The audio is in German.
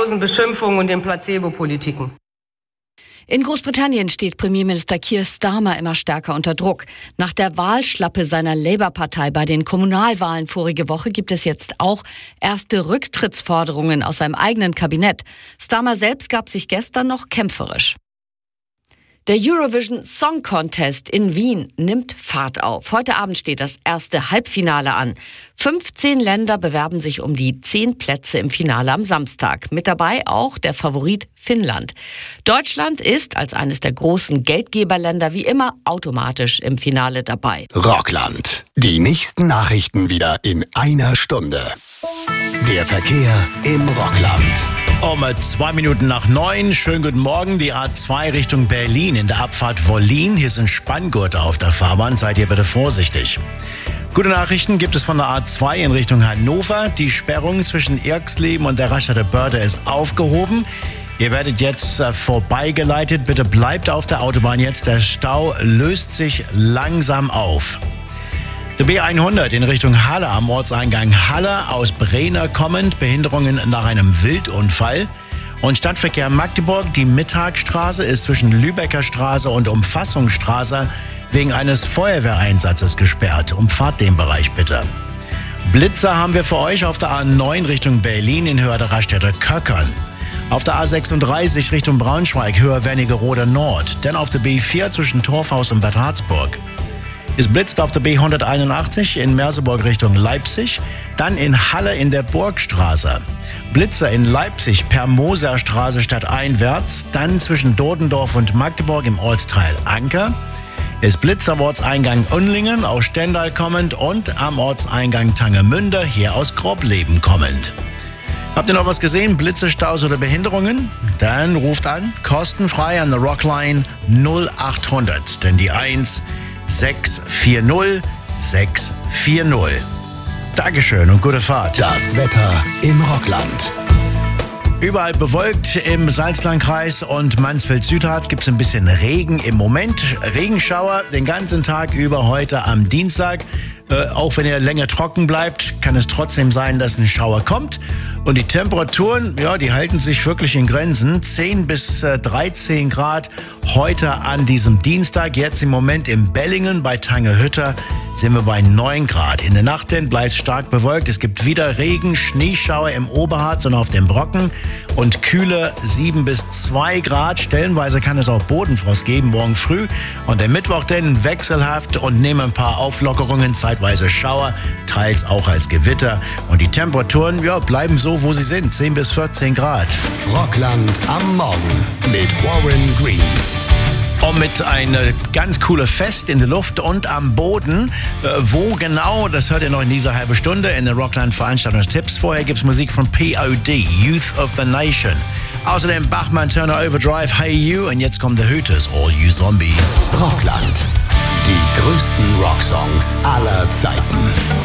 grundlosen Beschimpfungen und den Placebo-Politiken. In Großbritannien steht Premierminister Keir Starmer immer stärker unter Druck. Nach der Wahlschlappe seiner Labour-Partei bei den Kommunalwahlen vorige Woche gibt es jetzt auch erste Rücktrittsforderungen aus seinem eigenen Kabinett. Starmer selbst gab sich gestern noch kämpferisch. Der Eurovision Song Contest in Wien nimmt Fahrt auf. Heute Abend steht das erste Halbfinale an. 15 Länder bewerben sich um die 10 Plätze im Finale am Samstag. Mit dabei auch der Favorit Finnland. Deutschland ist als eines der großen Geldgeberländer wie immer automatisch im Finale dabei. Rockland. Die nächsten Nachrichten wieder in einer Stunde. Der Verkehr im Rockland. Um 2 Minuten nach 9. Schönen guten Morgen. Die A2 Richtung Berlin in der Abfahrt Wollin. Hier sind Spanngurte auf der Fahrbahn. Seid ihr bitte vorsichtig. Gute Nachrichten gibt es von der A2 in Richtung Hannover. Die Sperrung zwischen Irxleben und der Raststätte Börde ist aufgehoben. Ihr werdet jetzt vorbeigeleitet. Bitte bleibt auf der Autobahn jetzt. Der Stau löst sich langsam auf. Der B100 in Richtung Halle am Ortseingang Halle, aus Brenner kommend, Behinderungen nach einem Wildunfall. Und Stadtverkehr Magdeburg, die Mittagstraße ist zwischen Lübecker Straße und Umfassungsstraße wegen eines Feuerwehreinsatzes gesperrt. Umfahrt den Bereich bitte. Blitzer haben wir für euch auf der A9 Richtung Berlin in Höhe der Raststätte Köckern. Auf der A36 Richtung Braunschweig, Höhe Wernigerode Nord. Dann auf der B4 zwischen Torfhaus und Bad Harzburg. Es blitzt auf der B181 in Merseburg Richtung Leipzig, dann in Halle in der Burgstraße. Blitzer in Leipzig per Moserstraße stadteinwärts, dann zwischen Dodendorf und Magdeburg im Ortsteil Anker. Es blitzt am Ortseingang Unlingen aus Stendal kommend und am Ortseingang Tangemünde hier aus Grobleben kommend. Habt ihr noch was gesehen? Blitze, Staus oder Behinderungen? Dann ruft an, kostenfrei an der Rockline 0800, denn die 1 640 640. Dankeschön und gute Fahrt. Das Wetter im Rockland. Überall bewölkt im Salzlandkreis und Mansfeld-Südharz gibt es ein bisschen Regen im Moment. Regenschauer den ganzen Tag über heute am Dienstag. Auch wenn er länger trocken bleibt, kann es trotzdem sein, dass ein Schauer kommt. Und die Temperaturen, ja, die halten sich wirklich in Grenzen. 10 bis 13 Grad heute an diesem Dienstag. Jetzt im Moment in Bellingen bei Tangehütte sind wir bei 9 Grad. In der Nacht dann bleibt es stark bewölkt. Es gibt wieder Regen, Schneeschauer im Oberharz und auf dem Brocken. Und kühle 7 bis 2 Grad. Stellenweise kann es auch Bodenfrost geben morgen früh. Und der Mittwoch dann wechselhaft und nehmen ein paar Auflockerungen, zeitweise Schauer, teils auch als Gewitter. Und die Temperaturen, ja, bleiben so, wo sie sind. 10 bis 14 Grad. Rockland am Morgen mit Warren Green. Und mit einem ganz cooles Fest in der Luft und am Boden. Wo genau, das hört ihr noch in dieser halben Stunde in den Rockland-Veranstaltungstipps. Vorher gibt es Musik von POD, Youth of the Nation. Außerdem Bachmann, Turner Overdrive, Hey You. Und jetzt kommt The Hooters, All You Zombies. Rockland. Die größten Rocksongs aller Zeiten.